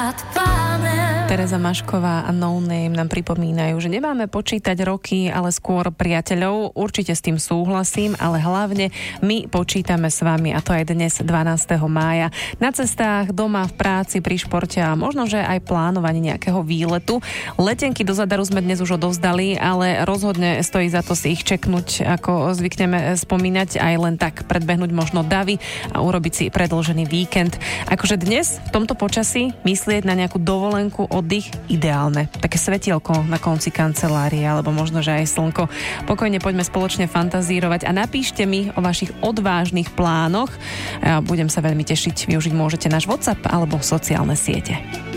Tereza Mašková a No Name nám pripomínajú, že nemáme počítať roky, ale skôr priateľov. Určite s tým súhlasím, ale hlavne my počítame s vami, a to aj dnes 12. mája. Na cestách, doma, v práci, pri športe a možno, že aj plánovaní nejakého výletu. Letenky do Zadaru sme dnes už odovzdali, ale rozhodne stojí za to si ich čeknúť, ako zvykneme spomínať, aj len tak predbehnúť možno davy a urobiť si predĺžený víkend. Akože dnes v tomto počasí myslieť na nejakú dovolenku, oddych, ideálne. Také svetielko na konci kancelárie, alebo možno, že aj slnko. Pokojne poďme spoločne fantazírovať a napíšte mi o vašich odvážnych plánoch. Ja budem sa veľmi tešiť. Využiť môžete náš WhatsApp alebo sociálne siete.